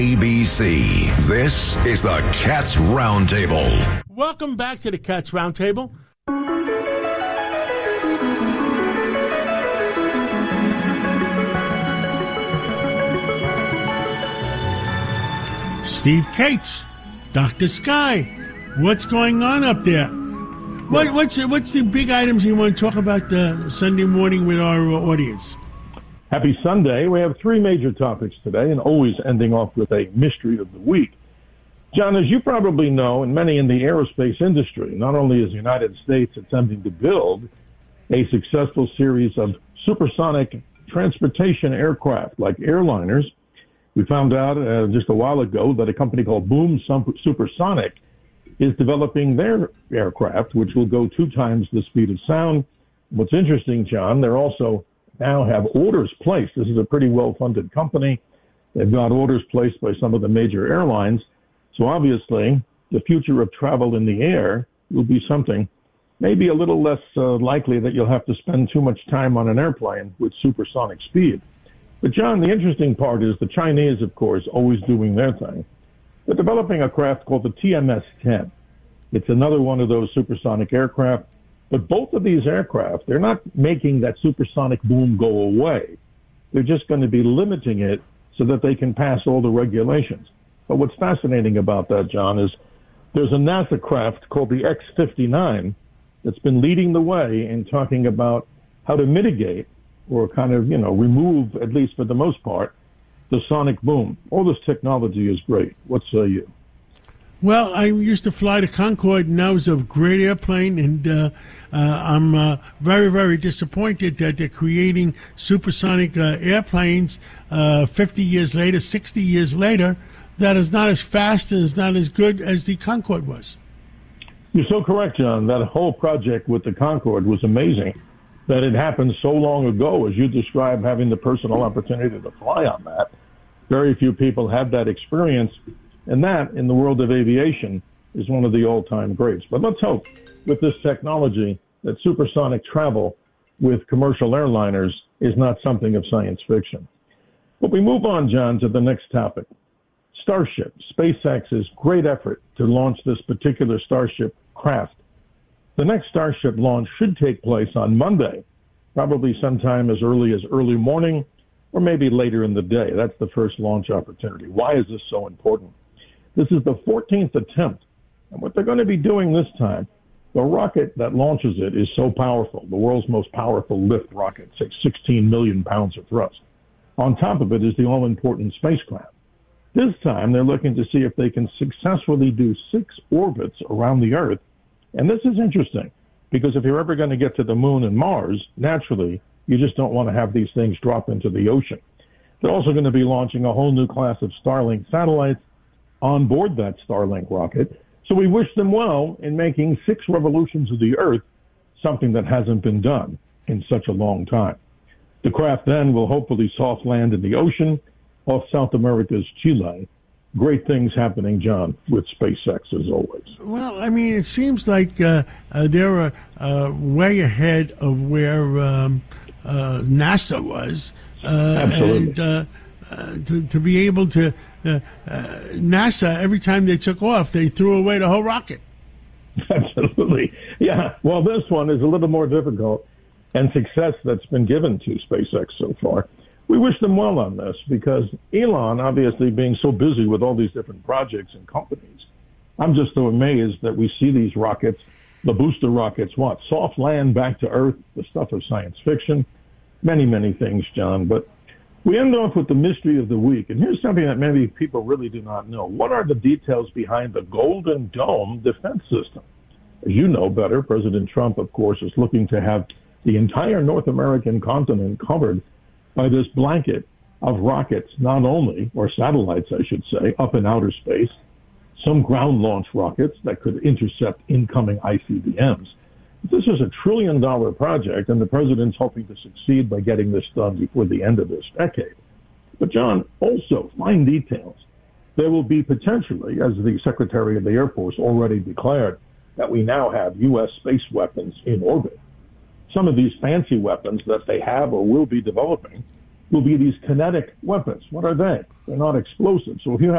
ABC. This is the Cats Roundtable. Welcome back to the Cats Roundtable. Steve Cates, Dr. Sky, what's going on up there? What's the big items you want to talk about Sunday morning with our audience? Happy Sunday. We have three major topics today, and always ending off with a mystery of the week. John, as you probably know, and many in the aerospace industry, not only is the United States attempting to build a successful series of supersonic transportation aircraft like airliners, we found out just a while ago that a company called Boom Supersonic is developing their aircraft, which will go 2 times the speed of sound. What's interesting, John, they're also now have orders placed. This is a pretty well-funded company. They've got orders placed by some of the major airlines. So obviously, the future of travel in the air will be something maybe a little less likely that you'll have to spend too much time on an airplane with supersonic speed. But John, the interesting part is the Chinese, of course, always doing their thing. They're developing a craft called the TMS-10. It's another one of those supersonic aircraft. But both of these aircraft, they're not making that supersonic boom go away. They're just going to be limiting it so that they can pass all the regulations. But what's fascinating about that, John, is there's a NASA craft called the X-59 that's been leading the way in talking about how to mitigate or kind of, remove, at least for the most part, the sonic boom. All this technology is great. What say you? Well, I used to fly the Concorde, and that was a great airplane, and I'm very, very disappointed that they're creating supersonic airplanes 50 years later, 60 years later, that is not as fast and is not as good as the Concorde was. You're so correct, John. That whole project with the Concorde was amazing, that it happened so long ago, as you described, having the personal opportunity to fly on that. Very few people had that experience. And that, in the world of aviation, is one of the all-time greats. But let's hope with this technology that supersonic travel with commercial airliners is not something of science fiction. But we move on, John, to the next topic. Starship, SpaceX's great effort to launch this particular Starship craft. The next Starship launch should take place on Monday, probably sometime as early morning or maybe later in the day. That's the first launch opportunity. Why is this so important? This is the 14th attempt, and what they're going to be doing this time, the rocket that launches it is so powerful, the world's most powerful lift rocket, 16 million pounds of thrust. On top of it is the all-important spacecraft. This time, they're looking to see if they can successfully do 6 orbits around the Earth, and this is interesting, because if you're ever going to get to the Moon and Mars, naturally, you just don't want to have these things drop into the ocean. They're also going to be launching a whole new class of Starlink satellites on board that Starlink rocket. So we wish them well in making 6 revolutions of the Earth, something that hasn't been done in such a long time. The craft then will hopefully soft land in the ocean off South America's Chile. Great things happening, John, with SpaceX as always. Well, I mean, it seems like they're way ahead of where NASA was. Absolutely. And to be able to, NASA, every time they took off, they threw away the whole rocket. Absolutely. Yeah. Well, this one is a little more difficult, and success that's been given to SpaceX so far. We wish them well on this because Elon, obviously being so busy with all these different projects and companies, I'm just so amazed that we see these rockets, the booster rockets, soft land back to Earth, the stuff of science fiction, many, many things, John. But we end off with the mystery of the week. And here's something that many people really do not know. What are the details behind the Golden Dome defense system? As you know better, President Trump, of course, is looking to have the entire North American continent covered by this blanket of rockets, not only, or satellites, I should say, up in outer space, some ground-launched rockets that could intercept incoming ICBMs. This is $1 trillion project, and the president's hoping to succeed by getting this done before the end of this decade. But, John, also, fine details. There will be potentially, as the Secretary of the Air Force already declared, that we now have U.S. space weapons in orbit. Some of these fancy weapons that they have or will be developing will be these kinetic weapons. What are they? They're not explosive. So if you have